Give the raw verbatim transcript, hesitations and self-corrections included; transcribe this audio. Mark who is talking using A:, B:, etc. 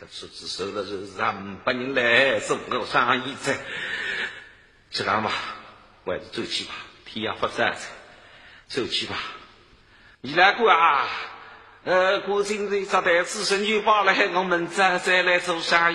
A: 这出子收了是让百人来做我生意在，这样吧，我还是走去吧，天涯发展走去吧。你来过啊？呃，过今日这代子孙就罢了，我们再再来做生意。